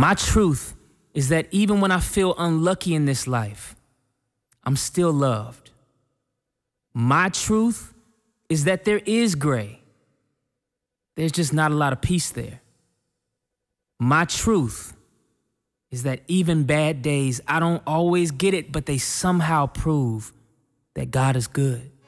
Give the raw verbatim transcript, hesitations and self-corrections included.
My truth is that even when I feel unlucky in this life, I'm still loved. My truth is that there is gray. There's just not a lot of peace there. My truth is that even bad days, I don't always get it, but they somehow prove that God is good.